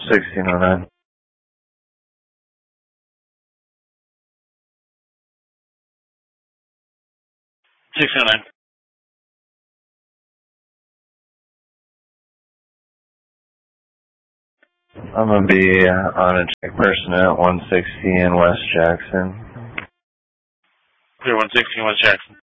1609. 609. I'm going to be on a check person at 160 in West Jackson. Clear 160 West Jackson.